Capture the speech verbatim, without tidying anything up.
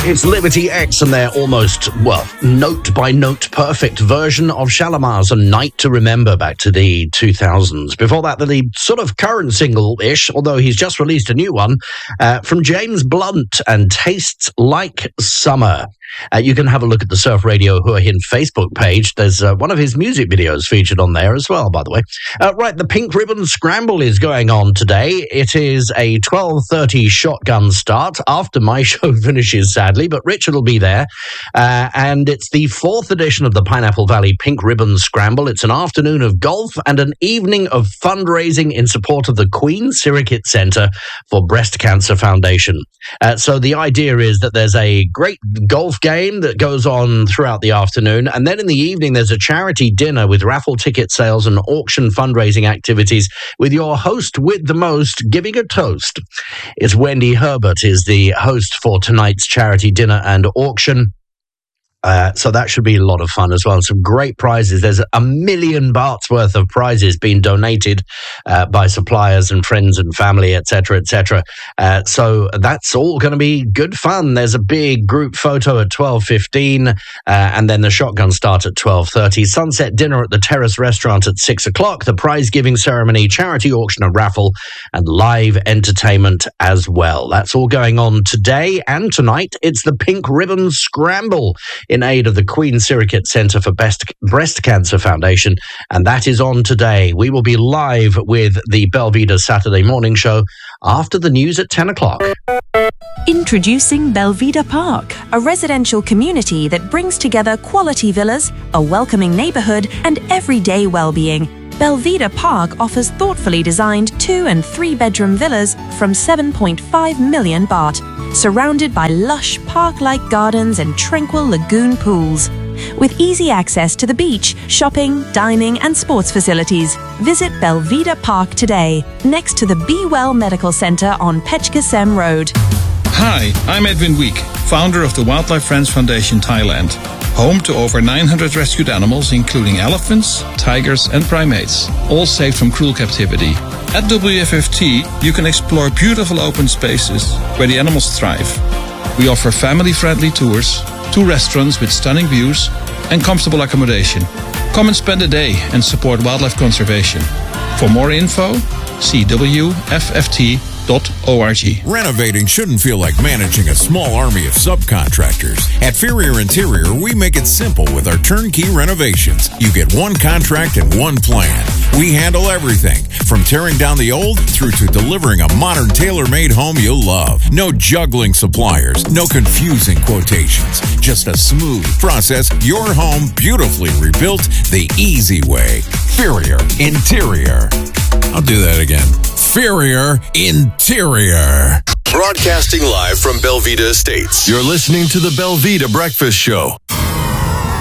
It's Liberty X and their almost, well, note-by-note perfect version of Shalimar's A Night to Remember back to the two thousands. Before that, the sort of current single-ish, although he's just released a new one, uh, from James Blunt and Tastes Like Summer. Uh, you can have a look at the Surf Radio Hua Hin Facebook page. There's uh, one of his music videos featured on there as well, by the way. Uh, right, the Pink Ribbon Scramble is going on today. It is a twelve thirty shotgun start after my show finishes, sadly, but Richard will be there. Uh, and it's the fourth edition of the Pineapple Valley Pink Ribbon Scramble. It's an afternoon of golf and an evening of fundraising in support of the Queen Sirikit Centre for Breast Cancer Foundation. Uh, so the idea is that there's a great golf game that goes on throughout the afternoon, and then in the evening there's a charity dinner with raffle ticket sales and auction fundraising activities with your host with the most giving a toast. It's Wendy Herbert is the host for tonight's charity dinner and auction. Uh, so that should be a lot of fun as well. Some great prizes. There's a million bahts worth of prizes being donated uh, by suppliers and friends and family, et cetera, et cetera. Uh, so that's all going to be good fun. There's a big group photo at twelve fifteen, uh, and then the shotgun start at twelve thirty. Sunset dinner at the Terrace Restaurant at six o'clock. The prize giving ceremony, charity auction, a raffle, and live entertainment as well. That's all going on today and tonight. It's the Pink Ribbon Scramble in aid of the Queen Sirikit Centre for Best Breast Cancer Foundation, and that is on today. We will be live with the Belvedere Saturday morning show after the news at ten o'clock. Introducing Belvedere Park, a residential community that brings together quality villas, a welcoming neighbourhood, and everyday well-being. Belvedere Park offers thoughtfully designed two- and three-bedroom villas from seven point five million baht, surrounded by lush park-like gardens and tranquil lagoon pools. With easy access to the beach, shopping, dining and sports facilities. Visit Belvedere Park today, next to the Be Well Medical Centre on Pechkasem Road. Hi, I'm Edwin Week, founder of the Wildlife Friends Foundation Thailand, home to over nine hundred rescued animals including elephants, tigers and primates, all saved from cruel captivity. At W F F T, you can explore beautiful open spaces where the animals thrive. We offer family-friendly tours, two restaurants with stunning views, and comfortable accommodation. Come and spend a day and support wildlife conservation. For more info, see W F F T dot org. Renovating shouldn't feel like managing a small army of subcontractors. At Ferrier Interior, we make it simple with our turnkey renovations. You get one contract and one plan. We handle everything, from tearing down the old through to delivering a modern tailor-made home you'll love. No juggling suppliers, no confusing quotations. Just a smooth process, your home beautifully rebuilt the easy way. Ferrier Interior. I'll do that again. Ferrier Interior. Broadcasting live from Belvedere Estates. You're listening to the Belvedere Breakfast Show.